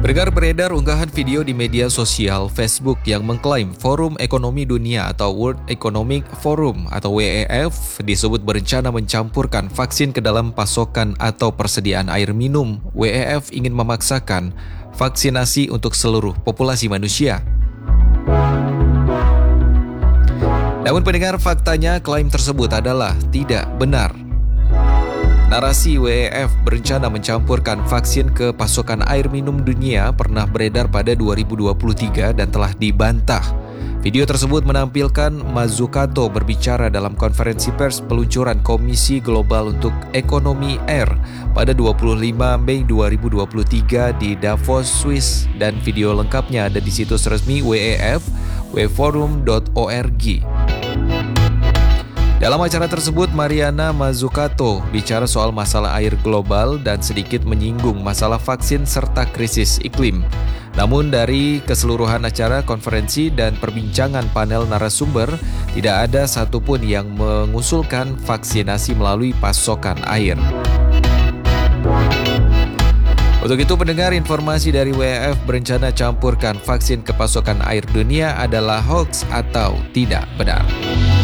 Beredar unggahan video di media sosial Facebook yang mengklaim Forum Ekonomi Dunia atau World Economic Forum atau WEF disebut berencana mencampurkan vaksin ke dalam pasokan atau persediaan air minum. WEF ingin memaksakan vaksinasi untuk seluruh populasi manusia. Namun pendengar, faktanya klaim tersebut adalah tidak benar. Narasi WEF berencana mencampurkan vaksin ke pasokan air minum dunia pernah beredar pada 2023 dan telah dibantah. Video tersebut menampilkan Mazzucato berbicara dalam konferensi pers peluncuran Komisi Global untuk Ekonomi Air pada 25 Mei 2023 di Davos, Swiss, dan video lengkapnya ada di situs resmi WEF, weforum.org. Dalam acara tersebut, Mariana Mazzucato bicara soal masalah air global dan sedikit menyinggung masalah vaksin serta krisis iklim. Namun dari keseluruhan acara konferensi dan perbincangan panel narasumber, tidak ada satupun yang mengusulkan vaksinasi melalui pasokan air. Untuk itu, pendengar, informasi dari WEF berencana campurkan vaksin ke pasokan air dunia adalah hoax atau tidak benar.